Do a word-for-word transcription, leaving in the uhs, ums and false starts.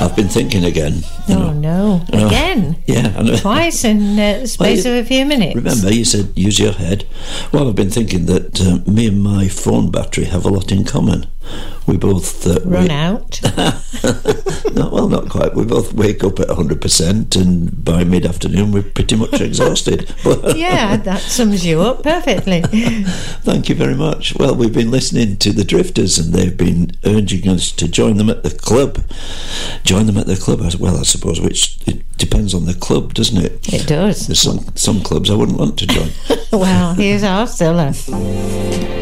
I've been thinking again. Oh, know. no. Uh, Again? Yeah. I know. Twice in uh, the space Well, of a few minutes. Remember, you said use your head. Well, I've been thinking that uh, me and my phone battery have a lot in common. We both... Uh, Run we, out. no, well, not quite. We both wake up at one hundred percent and by mid-afternoon we're pretty much exhausted. But Yeah, that sums you up perfectly. thank you very much. Well, we've been listening to the Drifters and they've been urging us to join them at the club. Join them at the club as well, I suppose, which it depends on the club, doesn't it? It does. There's some, some clubs I wouldn't want to join. Well, here's our Scylla.